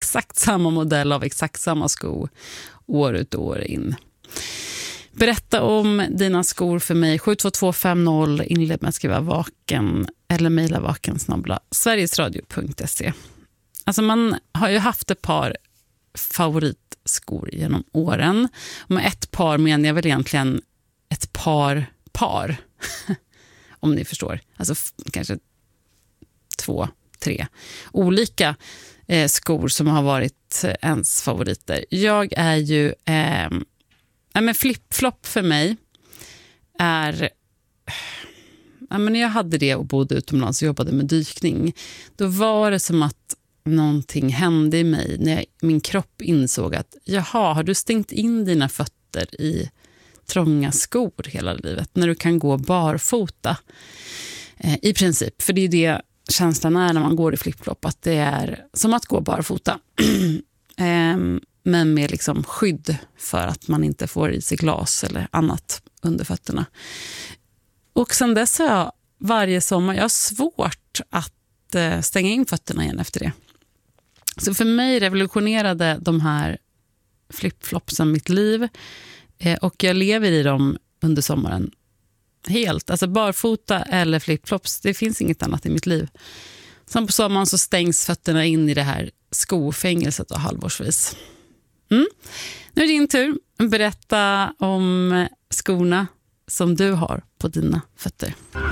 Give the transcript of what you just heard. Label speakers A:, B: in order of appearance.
A: exakt samma modell av exakt samma sko år ut och år in. Berätta om dina skor för mig. 72250, inled med att skriva vaken eller mejla vaken@sverigesradio.se. Alltså man har ju haft ett par favoritskor genom åren. Och med ett par menar jag väl egentligen ett par. Om ni förstår. Alltså kanske 2, 3 olika skor som har varit ens favoriter. Jag är ju men flip-flop för mig är när jag hade det och bodde utomlands och jobbade med dykning, då var det som att någonting hände i mig när min kropp insåg att jaha, har du stängt in dina fötter i trånga skor hela livet när du kan gå barfota i princip, för det är det känslan är när man går i flip-flop, att det är som att gå barfota men med liksom skydd för att man inte får i sig glas eller annat under fötterna. Och sen dess har jag varje sommar, jag har svårt att stänga in fötterna igen efter det. Så för mig revolutionerade de här flip-flopsen mitt liv och jag lever i dem under sommaren helt. Alltså barfota eller flip-flops, det finns inget annat i mitt liv. Sen på sommaren så stängs fötterna in i det här skofängelset och halvårsvis. Nu är det din tur. Berätta om skorna som du har på dina fötter.